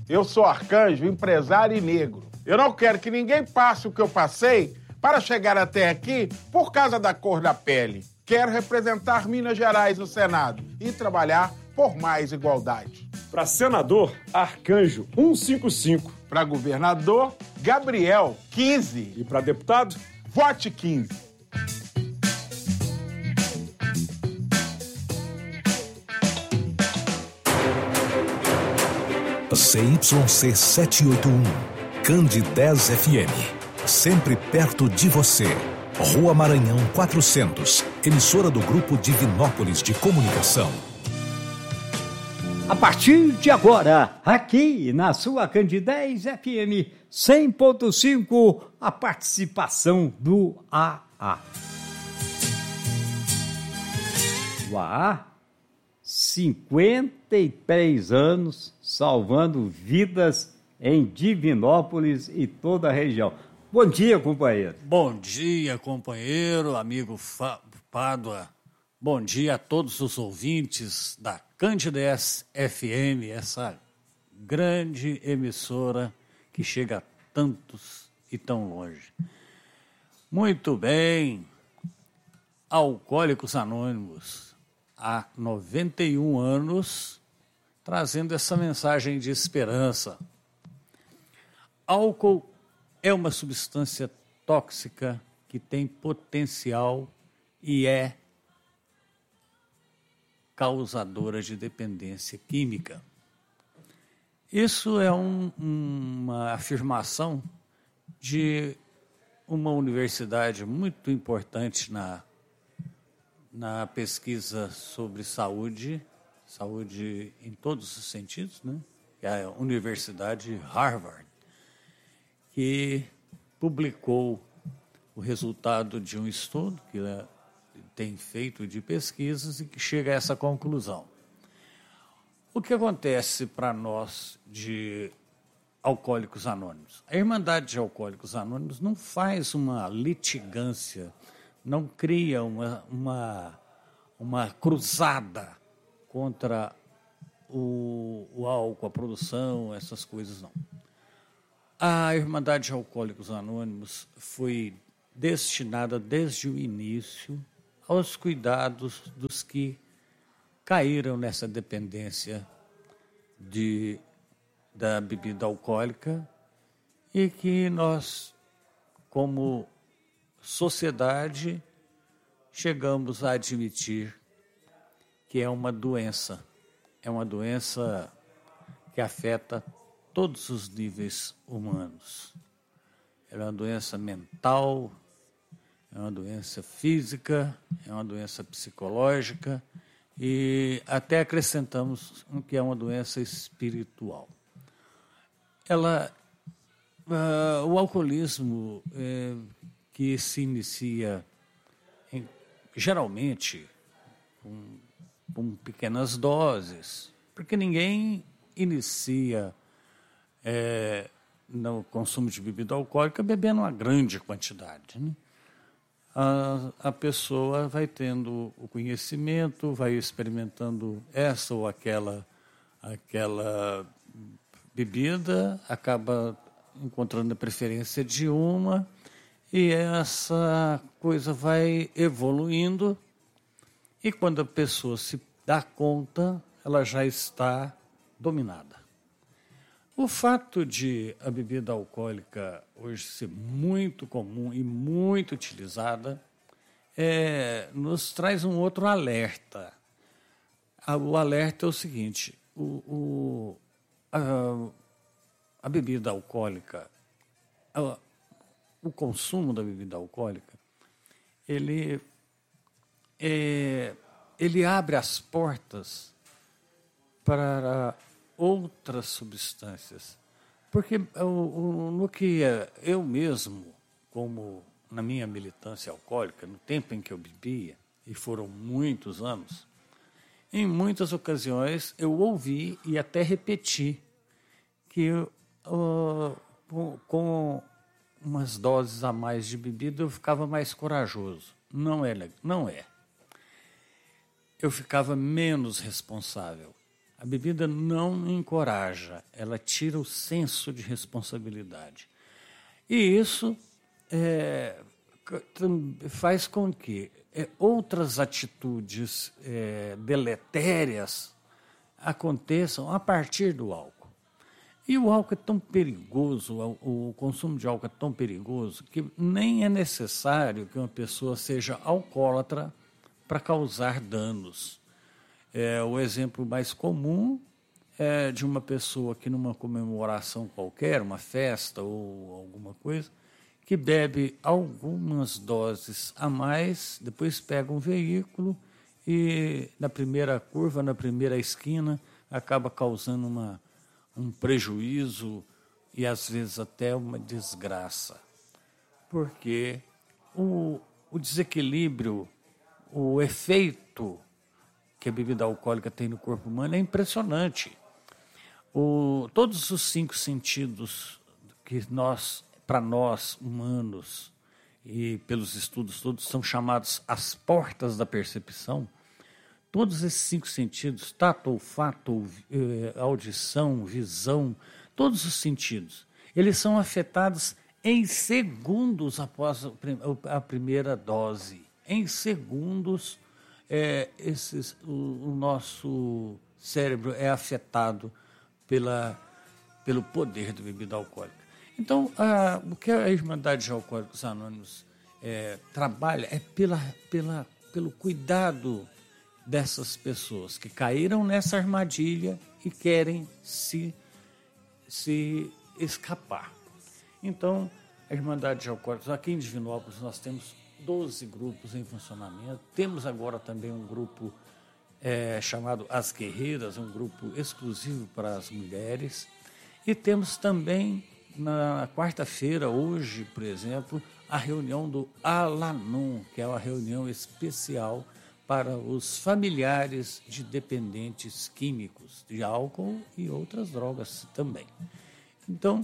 Eu sou Arcanjo, empresário e negro. Eu não quero que ninguém passe o que eu passei para chegar até aqui por causa da cor da pele. Quero representar Minas Gerais no Senado e trabalhar por mais igualdade. Para senador, Arcanjo 155. Para governador, Gabriel 15. E para deputado, vote 15. CYC 781, Candidez FM, sempre perto de você. Rua Maranhão 400, emissora do Grupo Divinópolis de Comunicação. A partir de agora, aqui na sua Candidez FM 100.5, a participação do AA. O AA, 53 anos, salvando vidas em Divinópolis e toda a região. Bom dia, companheiro. Bom dia, companheiro, amigo Pádua. Bom dia a todos os ouvintes da Candidez FM, essa grande emissora que chega a tantos e tão longe. Muito bem, Alcoólicos Anônimos, há 91 anos, trazendo essa mensagem de esperança. Álcool é uma substância tóxica que tem potencial e é causadora de dependência química. Isso é uma afirmação de uma universidade muito importante na pesquisa sobre saúde em todos os sentidos, né? É a Universidade Harvard, que publicou o resultado de um estudo que tem feito de pesquisas e que chega a essa conclusão. O que acontece para nós de Alcoólicos Anônimos? A Irmandade de Alcoólicos Anônimos não faz uma litigância, não cria uma cruzada contra o álcool, a produção, essas coisas não. A Irmandade de Alcoólicos Anônimos foi destinada desde o início aos cuidados dos que caíram nessa dependência da bebida alcoólica e que nós, como sociedade, chegamos a admitir que é uma doença que afeta todos os níveis humanos. É uma doença mental, é uma doença física, é uma doença psicológica e até acrescentamos que é uma doença espiritual. O alcoolismo que se inicia geralmente com pequenas doses, porque ninguém inicia no consumo de bebida alcoólica bebendo uma grande quantidade, né? A pessoa vai tendo o conhecimento, vai experimentando essa ou aquela bebida, acaba encontrando a preferência de uma e essa coisa vai evoluindo e quando a pessoa se dá conta, ela já está dominada. O fato de a bebida alcoólica hoje ser muito comum e muito utilizada nos traz um outro alerta. O alerta é o seguinte, a bebida alcoólica, o consumo da bebida alcoólica, ele abre as portas para outras substâncias. Porque no que eu mesmo, como na minha militância alcoólica, no tempo em que eu bebia, e foram muitos anos, em muitas ocasiões eu ouvi e até repeti que com umas doses a mais de bebida eu ficava mais corajoso. Não é. Eu ficava menos responsável. A bebida não encoraja, ela tira o senso de responsabilidade. E isso faz com que outras atitudes deletérias aconteçam a partir do álcool. E o álcool é tão perigoso, o consumo de álcool é tão perigoso, que nem é necessário que uma pessoa seja alcoólatra para causar danos. O exemplo mais comum é de uma pessoa que numa comemoração qualquer, uma festa ou alguma coisa, que bebe algumas doses a mais, depois pega um veículo e na primeira curva, na primeira esquina, acaba causando um prejuízo e às vezes até uma desgraça. Porque o desequilíbrio, o efeito que a bebida alcoólica tem no corpo humano é impressionante. Todos os 5 sentidos que para nós humanos e pelos estudos todos são chamados as portas da percepção, todos esses 5 sentidos, tato, olfato, audição, visão, todos os sentidos, eles são afetados em segundos após a primeira dose. Em segundos, o nosso cérebro é afetado pelo poder da bebida alcoólica. Então, o que a Irmandade de Alcoólicos Anônimos trabalha é pelo cuidado dessas pessoas que caíram nessa armadilha e querem se escapar. Então, a Irmandade de Alcoólicos, aqui em Divinópolis, nós temos 12 grupos em funcionamento. Temos agora também um grupo chamado As Guerreiras, um grupo exclusivo para as mulheres. E temos também, na quarta-feira, hoje, por exemplo, a reunião do Al-Anon, que é uma reunião especial para os familiares de dependentes químicos, de álcool e outras drogas também. Então,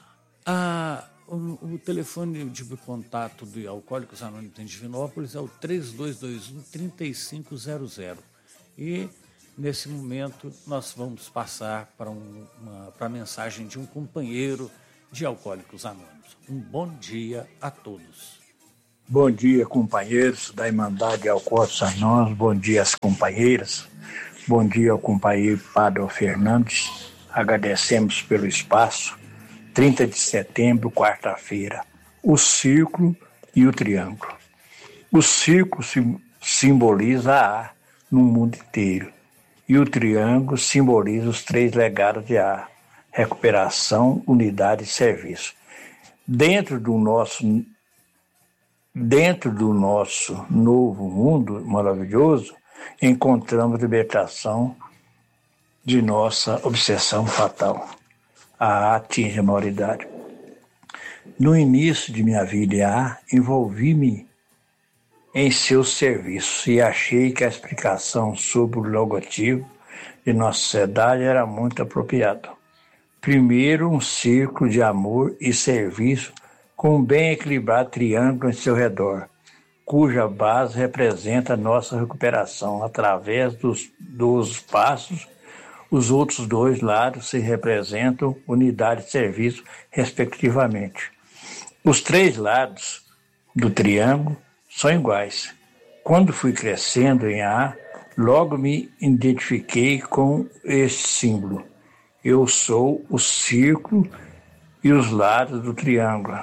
o telefone de contato de Alcoólicos Anônimos em Divinópolis é o 3221-3500. E, nesse momento, nós vamos passar para a mensagem de um companheiro de Alcoólicos Anônimos. Um bom dia a todos. Bom dia, companheiros da Irmandade de Alcoólicos Anônimos. Bom dia às companheiras. Bom dia ao companheiro Padre Fernandes. Agradecemos pelo espaço. 30 de setembro, quarta-feira. O círculo e o triângulo. O círculo simboliza a ar no mundo inteiro. E o triângulo simboliza os 3 legados de ar: recuperação, unidade e serviço. Dentro do nosso novo mundo maravilhoso, encontramos libertação de nossa obsessão fatal. A atinge a maioridade. No início de minha vida envolvi-me em seus serviços e achei que a explicação sobre o logotipo de nossa sociedade era muito apropriada. Primeiro, um círculo de amor e serviço com um bem equilibrado triângulo em seu redor, cuja base representa a nossa recuperação. Através dos 12 passos, os outros 2 lados se representam unidade de serviço, respectivamente. Os 3 lados do triângulo são iguais. Quando fui crescendo em A, logo me identifiquei com este símbolo. Eu sou o círculo e os lados do triângulo.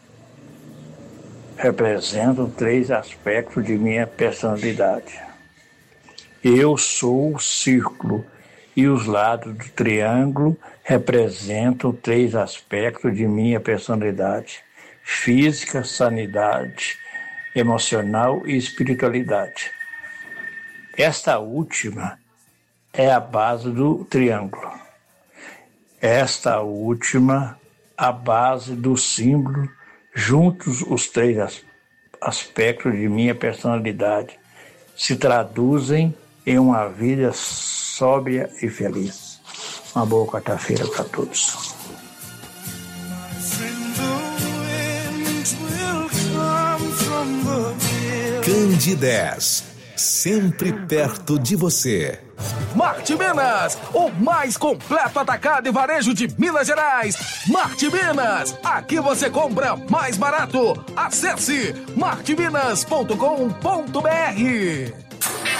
Representam 3 aspectos de minha personalidade. Eu sou o círculo e os lados do triângulo representam 3 aspectos de minha personalidade: física, sanidade, emocional e espiritualidade. Esta última é a base do triângulo. Esta última, a base do símbolo, juntos os 3 aspectos de minha personalidade se traduzem em uma vida sóbria e feliz. Uma boa quarta-feira para todos. Candidez, sempre perto de você. Marte Minas, o mais completo atacado e varejo de Minas Gerais. Marte Minas, aqui você compra mais barato. Acesse marteminas.com.br.